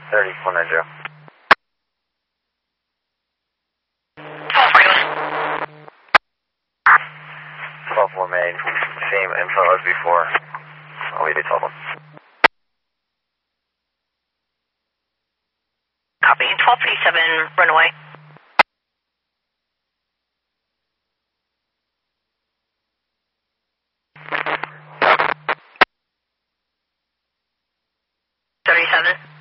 30, 12 made, same info as before. I'll leave you 12 them. Copy. 1237, runaway. $37.